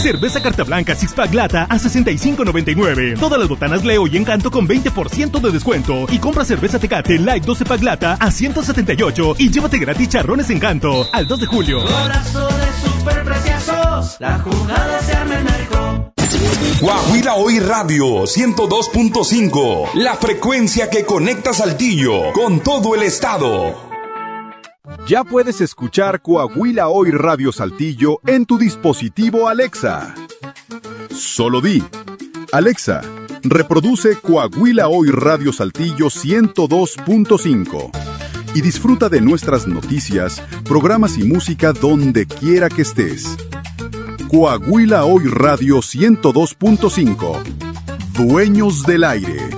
Cerveza Carta Blanca Six Pack Lata a $65.99. Todas las botanas Leo y Encanto con 20% de descuento. Y compra cerveza Tecate Light 12 Pack Lata a $178 y llévate gratis charrones Encanto al 2 de julio. Golazo de superpreciosos, la jugada se arma en México. Coahuila Hoy Radio 102.5, la frecuencia que conecta Saltillo con todo el estado. Ya puedes escuchar Coahuila Hoy Radio Saltillo en tu dispositivo Alexa. Solo di: Alexa, reproduce Coahuila Hoy Radio Saltillo 102.5 y disfruta de nuestras noticias, programas y música donde quiera que estés. Coahuila Hoy Radio 102.5. Dueños del aire.